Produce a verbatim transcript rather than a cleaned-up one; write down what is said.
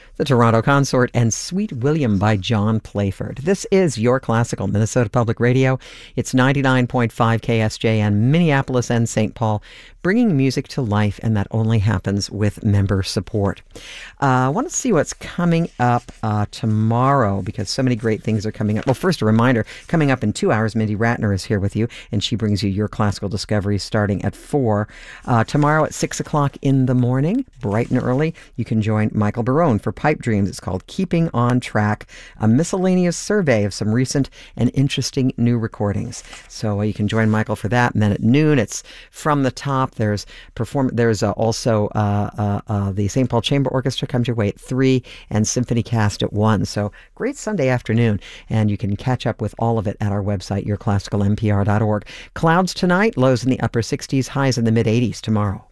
the Toronto Consort, and Sweet William by John Playford. This is Your Classical, Minnesota Public Radio. It's ninety-nine point five K S J N, Minneapolis and Saint Paul, bringing music to life, and that only happens with member support. Uh, I want to see what's coming up uh, tomorrow, because so many great things are coming up. Well, first, a reminder, coming up in two hours, Mindy Ratner is here with you, and she brings you Your Classical Discoveries starting at four. Uh, tomorrow at six o'clock in the morning, bright and early, you can join Michael Barone for Pipe Dreams. It's called Keeping on Track, a miscellaneous survey of some recent and interesting new recordings. So uh, you can join Michael for that. And then at noon, it's From the Top. There's perform. There's uh, also uh, uh, uh, the Saint Paul Chamber Orchestra comes your way at three, and Symphony Cast at one. So great Sunday afternoon, and you can catch up with all of it at our website, your classical m p r dot org. Clouds tonight, lows in the upper sixties, highs in the mid eighties tomorrow.